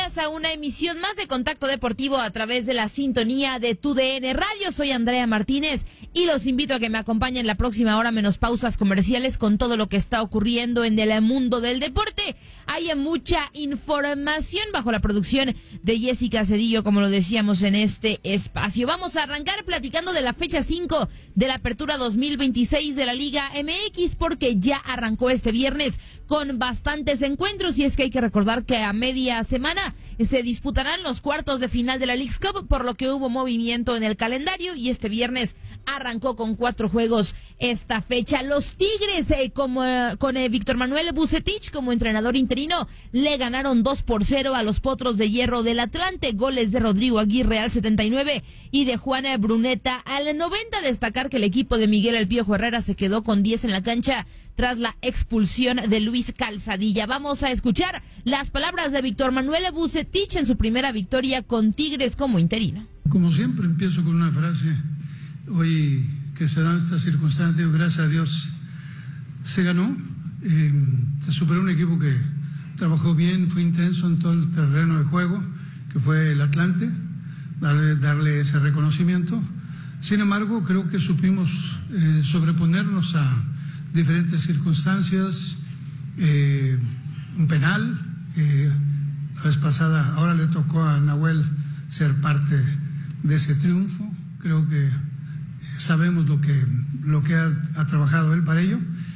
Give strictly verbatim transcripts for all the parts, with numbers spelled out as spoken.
días a una emisión más de Contacto Deportivo a través de la sintonía de Tu D N Radio. Soy Andrea Martínez y los invito a que me acompañen la próxima hora menos pausas comerciales con todo lo que está ocurriendo en el mundo del deporte. Hay mucha información bajo la producción de Jessica Cedillo, como lo decíamos en este espacio. Vamos a arrancar platicando de la fecha cinco de la Apertura dos mil veintiséis de la Liga M X, porque ya arrancó este viernes con bastantes encuentros, y es que hay que recordar que a media semana se disputarán los cuartos de final de la Leagues Cup, por lo que hubo movimiento en el calendario y este viernes arrancó con cuatro juegos esta fecha. Los Tigres, eh, como, eh, con eh, Víctor Manuel Bucetich como entrenador interino, le ganaron dos por cero a los Potros de Hierro del Atlante, goles de Rodrigo Aguirre al setenta y nueve y de Juana Bruneta al noventa. Destacar que el equipo de Miguel El Piojo Herrera se quedó con diez en la cancha tras la expulsión de Luis Calzadilla. Vamos a escuchar las palabras de Víctor Manuel Bucetich en su primera victoria con Tigres como interino. Como siempre, empiezo con una frase. Hoy que se dan estas circunstancias, gracias a Dios, se ganó. Eh, se superó un equipo que trabajó bien, fue intenso en todo el terreno de juego, que fue el Atlante, darle, darle ese reconocimiento. Sin embargo, creo que supimos eh, sobreponernos a diferentes circunstancias, eh, un penal, eh, la vez pasada, ahora le tocó a Nahuel ser parte de ese triunfo. Creo que sabemos lo que, lo que ha, ha trabajado él para ello,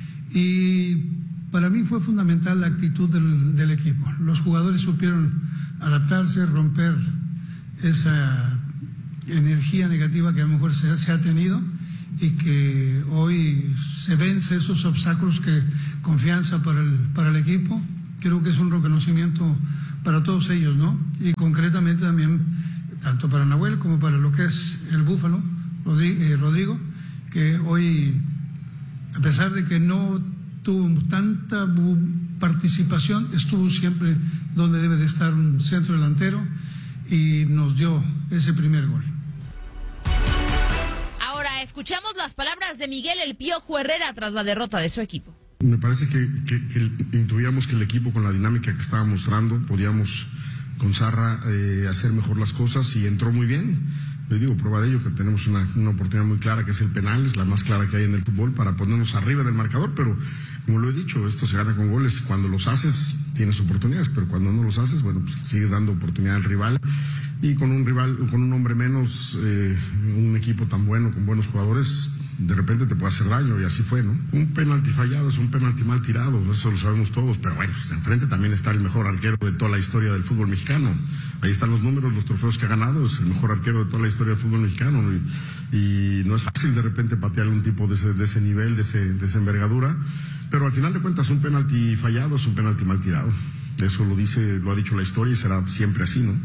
y para mí fue fundamental la actitud del, del equipo. Los jugadores supieron adaptarse, romper esa energía negativa que a lo mejor se, se ha tenido, y que hoy se vence esos obstáculos, que confianza para el, para el equipo. Creo que es un reconocimiento para todos ellos, ¿no? Y concretamente también, tanto para Nahuel como para lo que es el Búfalo, Rodrigo, que hoy, a pesar de que no tuvo tanta participación, estuvo siempre donde debe de estar un centro delantero y nos dio ese primer gol. Ahora escuchamos las palabras de Miguel El Piojo Herrera tras la derrota de su equipo. Me parece que, que, que intuíamos que el equipo, con la dinámica que estaba mostrando, podíamos con Zarra eh, hacer mejor las cosas, y entró muy bien. Le digo, prueba de ello, que tenemos una, una oportunidad muy clara, que es el penal, es la más clara que hay en el fútbol, para ponernos arriba del marcador. Pero como lo he dicho, esto se gana con goles. Cuando los haces tienes oportunidades, pero cuando no los haces, bueno, pues sigues dando oportunidad al rival, y con un rival, con un hombre menos, eh, un equipo tan bueno, con buenos jugadores, de repente te puede hacer daño, y así fue, ¿no? Un penalti fallado es un penalti mal tirado, eso lo sabemos todos, pero bueno, pues enfrente también está el mejor arquero de toda la historia del fútbol mexicano. Ahí están los números, los trofeos que ha ganado, es el mejor arquero de toda la historia del fútbol mexicano, y, y no es fácil de repente patear un tipo de ese, de ese nivel, de, ese, de esa envergadura, pero al final de cuentas un penalti fallado es un penalti mal tirado. Eso lo dice, lo ha dicho la historia, y será siempre así, ¿no?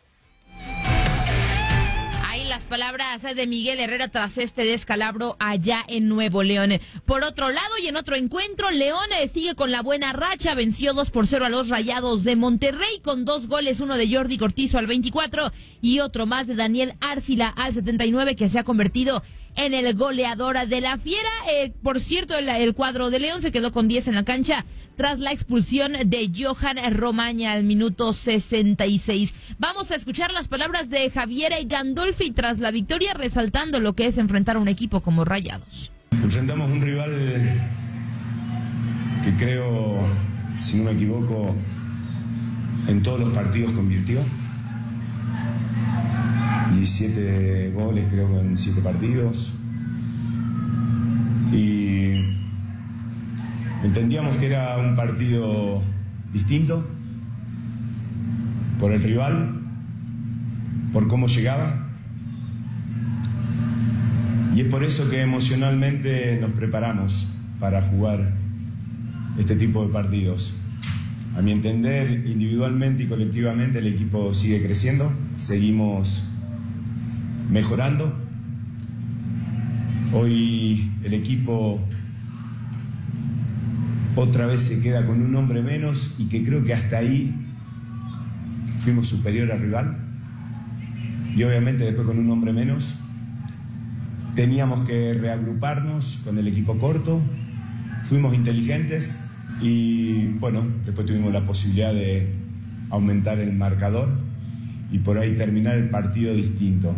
Palabras de Miguel Herrera tras este descalabro allá en Nuevo León. Por otro lado, y en otro encuentro, León sigue con la buena racha, venció dos por cero a los Rayados de Monterrey con dos goles, uno de Jordi Cortizo al veinticuatro y otro más de Daniel Árcila al setenta y nueve, que se ha convertido en el goleador de la Fiera. Eh, por cierto, el, el cuadro de León se quedó con diez en la cancha tras la expulsión de Johan Romaña al minuto sesenta y seis. Vamos a escuchar las palabras de Javier Gandolfi tras la victoria, resaltando lo que es enfrentar a un equipo como Rayados. Enfrentamos un rival que creo, si no me equivoco, en todos los partidos convirtió. diecisiete goles creo que en siete partidos, y entendíamos que era un partido distinto por el rival, por cómo llegaba, y es por eso que emocionalmente nos preparamos para jugar este tipo de partidos. A mi entender, individualmente y colectivamente el equipo sigue creciendo, seguimos mejorando. Hoy el equipo otra vez se queda con un hombre menos, y que creo que hasta ahí fuimos superior al rival, y obviamente después con un hombre menos teníamos que reagruparnos con el equipo corto, fuimos inteligentes, y bueno, después tuvimos la posibilidad de aumentar el marcador y por ahí terminar el partido distinto.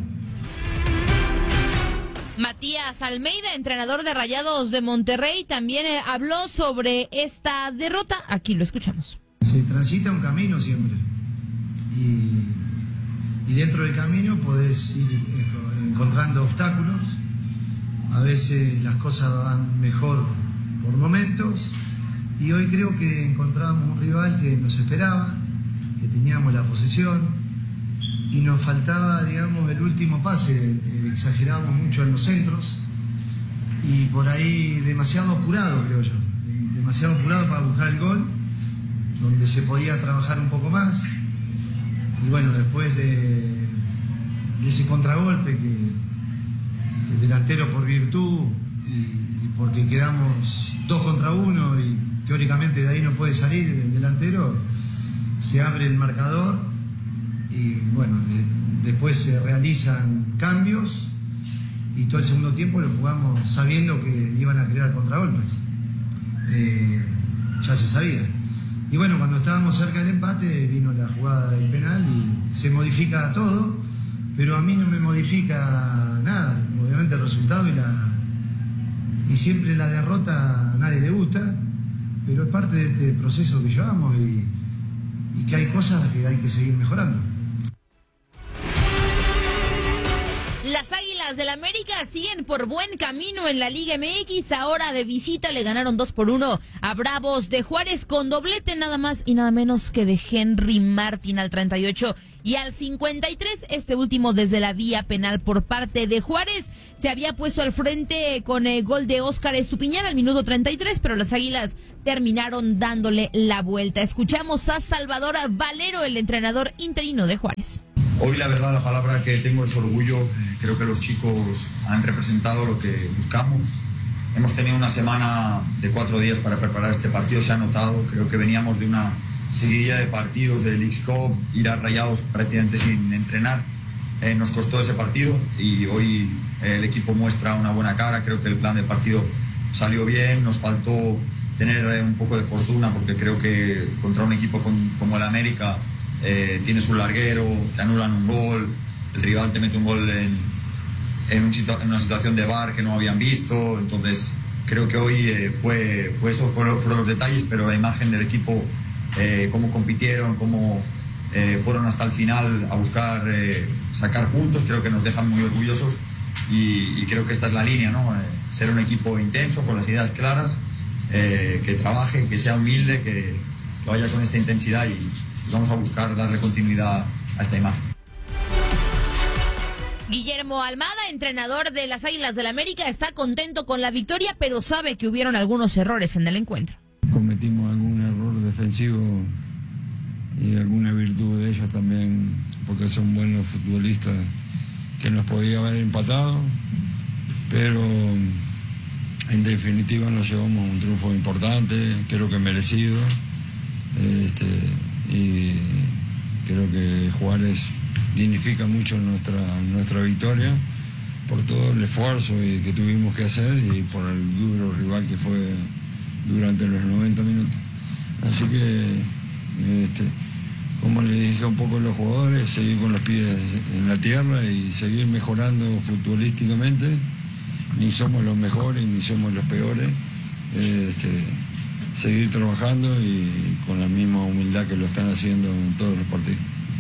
Matías Almeida, entrenador de Rayados de Monterrey, también eh, habló sobre esta derrota. Aquí lo escuchamos. Se transita un camino siempre y, y dentro del camino podés ir encontrando obstáculos. A veces las cosas van mejor por momentos y hoy creo que encontramos un rival que nos esperaba, que teníamos la posesión y nos faltaba, digamos, el último pase. Exagerábamos mucho en los centros y por ahí demasiado apurado, creo yo, demasiado apurado para buscar el gol, donde se podía trabajar un poco más. Y bueno, después de, de ese contragolpe que, que el delantero por virtud y, y porque quedamos dos contra uno y teóricamente de ahí no puede salir el delantero, se abre el marcador y bueno, de, después se realizan cambios y todo el segundo tiempo lo jugamos sabiendo que iban a crear contragolpes. Eh, ya se sabía. Y bueno, cuando estábamos cerca del empate vino la jugada del penal y se modifica todo, pero a mí no me modifica nada. Obviamente el resultado y la y siempre la derrota a nadie le gusta, pero es parte de este proceso que llevamos y, y que hay cosas que hay que seguir mejorando. Las Águilas del América siguen por buen camino en la Liga M X. Ahora de visita le ganaron dos por uno a Bravos de Juárez con doblete nada más y nada menos que de Henry Martin al treinta y ocho y al cincuenta y tres. Este último desde la vía penal por parte de Juárez. Se había puesto al frente con el gol de Óscar Estupiñán al minuto treinta y tres, pero las Águilas terminaron dándole la vuelta. Escuchamos a Salvador Valero, el entrenador interino de Juárez. Hoy la verdad la palabra que tengo es orgullo. Creo que los chicos han representado lo que buscamos. Hemos tenido una semana de cuatro días para preparar este partido, se ha notado. Creo que veníamos de una seguidilla de partidos del Leagues Cup, ir a Rayados prácticamente sin entrenar. Eh, nos costó ese partido y hoy eh, el equipo muestra una buena cara. Creo que el plan de partido salió bien. Nos faltó tener eh, un poco de fortuna porque creo que contra un equipo con, como el América Eh, tienes un larguero, te anulan un gol, el rival te mete un gol en, en, un situa- en una situación de V A R que no habían visto. Entonces creo que hoy eh, fue, fue eso, fueron, fueron los detalles, pero la imagen del equipo, eh, cómo compitieron, cómo eh, fueron hasta el final a buscar eh, sacar puntos, creo que nos dejan muy orgullosos y, y creo que esta es la línea, ¿no? Eh, ser un equipo intenso, con las ideas claras, eh, que trabaje, que sea humilde, que, que vaya con esta intensidad y vamos a buscar darle continuidad a esta imagen. Guillermo Almada, entrenador de las Águilas del América, está contento con la victoria, pero sabe que hubieron algunos errores en el encuentro. Cometimos algún error defensivo y alguna virtud de ellos también, porque son buenos futbolistas, que nos podía haber empatado, pero en definitiva nos llevamos un triunfo importante, creo que merecido. Este, y creo que Juárez dignifica mucho nuestra, nuestra victoria por todo el esfuerzo que tuvimos que hacer y por el duro rival que fue durante los noventa minutos. Así que, este, como le dije un poco a los jugadores, seguir con los pies en la tierra y seguir mejorando futbolísticamente. Ni somos los mejores ni somos los peores. Este, seguir trabajando y con la misma humildad que lo están haciendo en todos los partidos.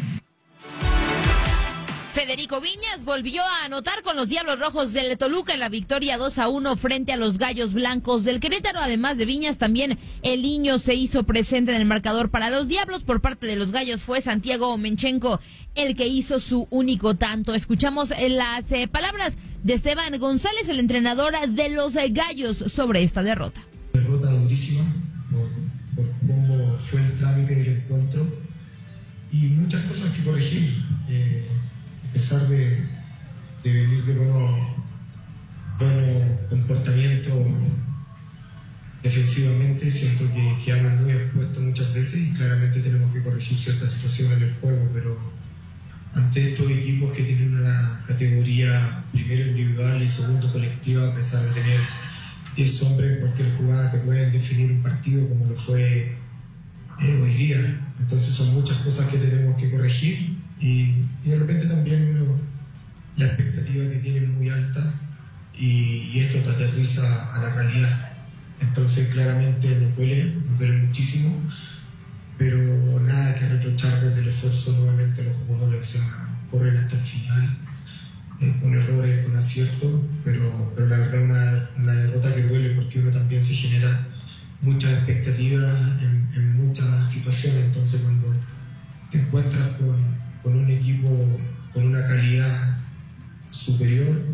Federico Viñas volvió a anotar con los Diablos Rojos del Toluca en la victoria dos a uno frente a los Gallos Blancos del Querétaro. Además de Viñas, también el niño se hizo presente en el marcador para los Diablos. Por parte de los Gallos fue Santiago Menchenko el que hizo su único tanto. Escuchamos las eh, palabras de Esteban González, el entrenador de los eh, Gallos, sobre esta derrota. Derrota durísima por, por cómo fue el trámite del encuentro y muchas cosas que corregir. Eh, a pesar de, de venir de bueno, bueno comportamiento defensivamente, siento que quedamos muy expuestos muchas veces y claramente tenemos que corregir ciertas situaciones en el juego, pero ante estos equipos que tienen una categoría primero individual y segundo colectiva, a pesar de tener diez hombres en cualquier jugada que pueden definir un partido como lo fue eh, hoy día. Entonces son muchas cosas que tenemos que corregir y, y de repente también uno, la expectativa que tiene es muy alta y, y esto te aterriza a la realidad. Entonces claramente nos duele, nos duele muchísimo, pero nada que reprochar desde el esfuerzo nuevamente a los jugadores que se corren hasta el final, eh, con errores, con aciertos, pero, pero la verdad una, una derrota que duele porque uno también se genera muchas expectativas en, en muchas situaciones. Entonces cuando te encuentras con, con un equipo con una calidad superior.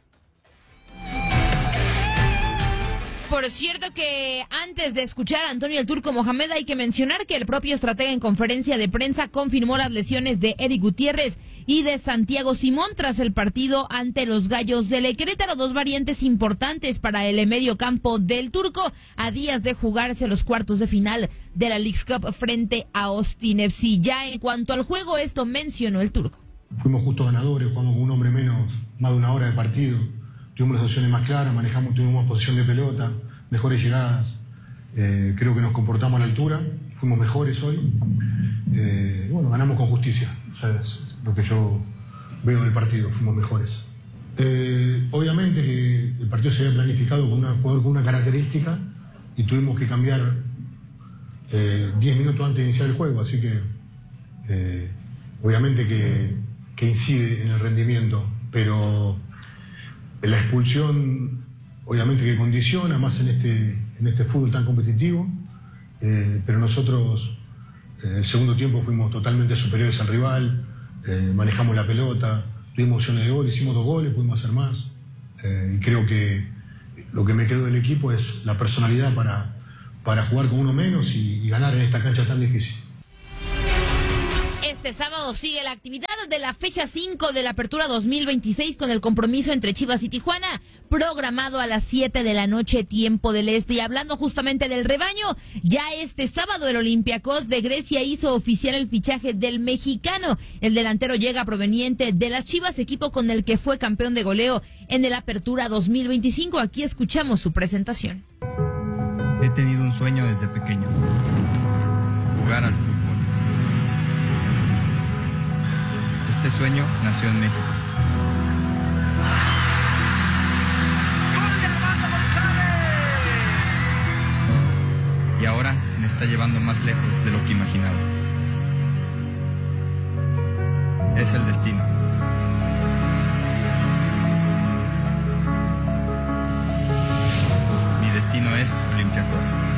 Por cierto que antes de escuchar a Antonio el Turco Mohamed hay que mencionar que el propio estratega en conferencia de prensa confirmó las lesiones de Eric Gutiérrez y de Santiago Simón tras el partido ante los Gallos del Querétaro, dos variantes importantes para el medio campo del Turco a días de jugarse los cuartos de final de la Leagues Cup frente a Austin F C. Ya en cuanto al juego, esto mencionó el Turco. Fuimos justos ganadores, jugamos con un hombre menos, más de una hora de partido. Tuvimos las opciones más claras, manejamos, tuvimos más posición de pelota, mejores llegadas. Eh, creo que nos comportamos a la altura, fuimos mejores hoy. Eh, bueno, ganamos con justicia. O sea, es lo que yo veo del partido, fuimos mejores. Eh, obviamente que el partido se había planificado con un jugador con una característica y tuvimos que cambiar eh, diez minutos antes de iniciar el juego, así que eh, obviamente que, que incide en el rendimiento, pero la expulsión obviamente que condiciona más en este, en este fútbol tan competitivo, eh, pero nosotros en eh, el segundo tiempo fuimos totalmente superiores al rival, eh, manejamos la pelota, tuvimos opciones de gol, hicimos dos goles, pudimos hacer más, eh, y creo que lo que me quedó del equipo es la personalidad para, para jugar con uno menos y, y ganar en esta cancha tan difícil. Este sábado sigue la actividad de la fecha cinco de la Apertura dos mil veintiséis con el compromiso entre Chivas y Tijuana, programado a las siete de la noche, tiempo del este. Y hablando justamente del rebaño, ya este sábado el Olympiacos de Grecia hizo oficial el fichaje del mexicano. El delantero llega proveniente de las Chivas, equipo con el que fue campeón de goleo en el Apertura dos mil veinticinco. Aquí escuchamos su presentación. He tenido un sueño desde pequeño: jugar al fútbol. Este sueño nació en México. Y ahora me está llevando más lejos de lo que imaginaba. Es el destino. Mi destino es Olympiacos.